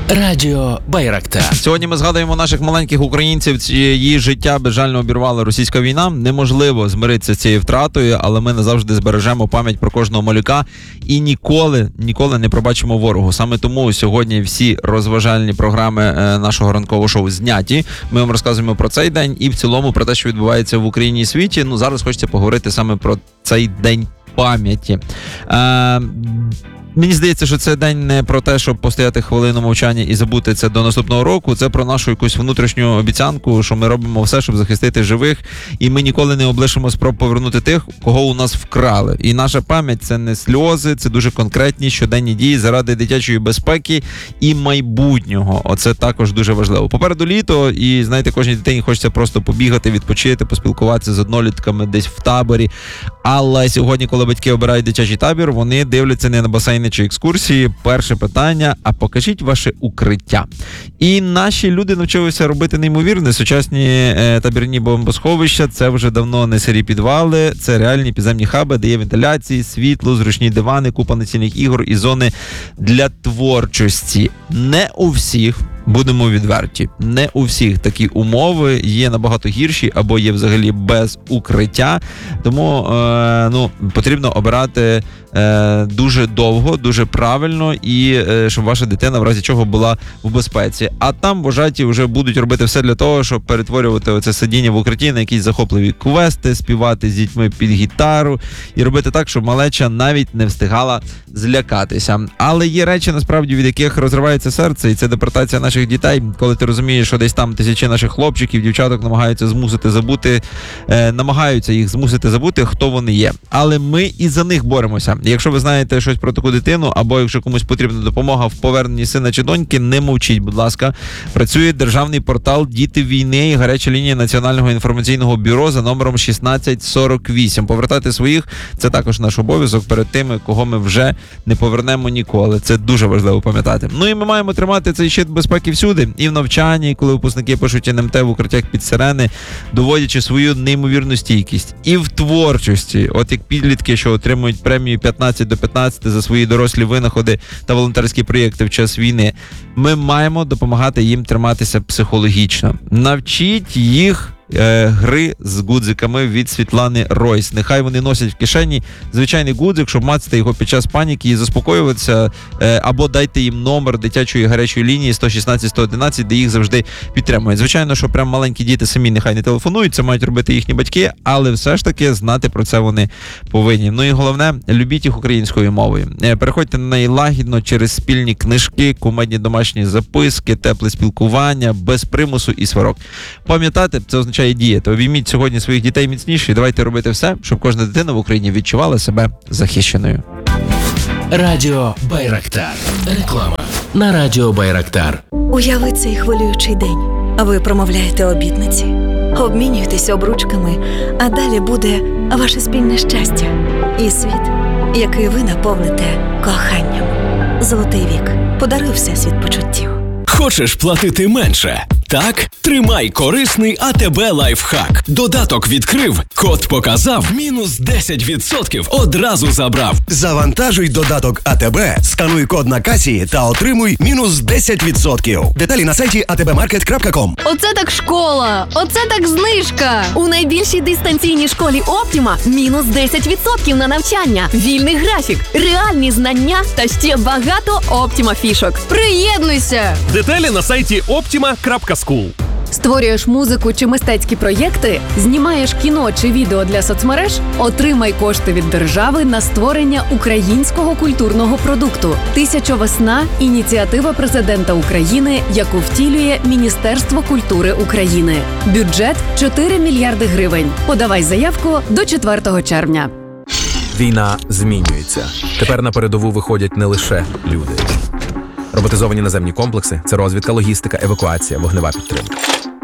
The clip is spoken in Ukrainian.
Радіо Байрактар. Сьогодні ми згадуємо наших маленьких українців, чиї життя безжально обірвала російська війна. Неможливо змиритися з цією втратою, але ми назавжди збережемо пам'ять про кожного малюка і ніколи не пробачимо ворогу. Саме тому сьогодні всі розважальні програми нашого ранкового шоу зняті. Ми вам розказуємо про цей день і в цілому про те, що відбувається в Україні і світі. Ну, зараз хочеться поговорити саме про цей день пам'яті. Мені здається, що це день не про те, щоб постояти хвилину мовчання і забути це до наступного року. Це про нашу якусь внутрішню обіцянку, що ми робимо все, щоб захистити живих. І ми ніколи не облишимо спроб повернути тих, кого у нас вкрали. І наша пам'ять – це не сльози, це дуже конкретні щоденні дії заради дитячої безпеки і майбутнього. Оце також дуже важливо. Попереду літо, і, знаєте, кожній дитині хочеться просто побігати, відпочити, поспілкуватися з однолітками десь в таборі. Але сьогодні, коли батьки обирають дитячий табір, вони дивляться не на басейни чи екскурсії. Перше питання – а покажіть ваше укриття. І наші люди навчилися робити неймовірне. Сучасні табірні бомбосховища – це вже давно не сирі підвали, це реальні підземні хаби, де є вентиляції, світло, зручні дивани, купа настільних ігор і зони для творчості. Не у всіх, будемо відверті, не у всіх такі умови, є набагато гірші або є взагалі без укриття. Тому потрібно обирати дуже довго, дуже правильно і щоб ваша дитина в разі чого була в безпеці. А там вважаті вже будуть робити все для того, щоб перетворювати оце сидіння в укритті на якісь захопливі квести, співати з дітьми під гітару і робити так, щоб малеча навіть не встигала злякатися. Але є речі, насправді, від яких розривається серце, і це депортація наших дітей, коли ти розумієш, що десь там тисячі наших хлопчиків, дівчаток намагаються їх змусити забути, хто вони є. Але ми і за них боремося. Якщо ви знаєте щось про таку дитину, або якщо комусь потрібна допомога в поверненні сина чи доньки, не мовчіть, будь ласка. Працює державний портал «Діти війни» і гаряча лінія Національного інформаційного бюро за номером 1648. Повертати своїх – це також наш обов'язок перед тими, кого ми вже не повернемо ніколи. Це дуже важливо пам'ятати. Ну і ми маємо тримати цей щит безпеки всюди. І в навчанні, коли випускники пишуть НМТ в укриттях під сирени, доводячи свою неймовірну стійкість. І в творчості, от як підлітки, що отримують премію 15 до 15 за свої дорослі винаходи та волонтерські проєкти в час війни, ми маємо допомагати їм триматися психологічно. Навчіть їх гри з гудзиками від Світлани Ройс. Нехай вони носять в кишені звичайний гудзик, щоб мацати його під час паніки і заспокоюватися, або дайте їм номер дитячої гарячої лінії 116-111, де їх завжди підтримують. Звичайно, що прям маленькі діти самі нехай не телефонують, це мають робити їхні батьки, але все ж таки знати про це вони повинні. Ну і головне, любіть їх українською мовою. Переходьте на неї лагідно через спільні книжки, кумедні домашні записки, тепле спілкування, без примусу і сварок. Пам'ятати, це означає діяти. Обійміть сьогодні своїх дітей міцніше і давайте робити все, щоб кожна дитина в Україні відчувала себе захищеною. Радіо Байрактар. Реклама на Радіо Байрактар. Уяви цей хвилюючий день. Ви промовляєте обітниці, обмінюєтесь обручками, а далі буде ваше спільне щастя і світ, який ви наповните коханням. Золотий вік. Подаруй всесвіт почуттів. Хочеш платити менше? Так? Тримай корисний АТБ лайфхак. Додаток відкрив, код показав, мінус 10% одразу забрав. Завантажуй додаток АТБ, скануй код на касі та отримуй мінус 10%. Деталі на сайті atbmarket.com. Оце так школа! Оце так знижка! У найбільшій дистанційній школі Оптіма мінус 10% на навчання, вільний графік, реальні знання та ще багато Оптіма фішок. Приєднуйся! Деталі на сайті optima.school. Створюєш музику чи мистецькі проєкти, знімаєш кіно чи відео для соцмереж, отримай кошти від держави на створення українського культурного продукту. «1000 весна» – ініціатива президента України, яку втілює Міністерство культури України. Бюджет – 4 мільярди гривень. Подавай заявку до 4 червня. Війна змінюється. Тепер на передову виходять не лише люди. Роботизовані наземні комплекси – це розвідка, логістика, евакуація, вогнева підтримка.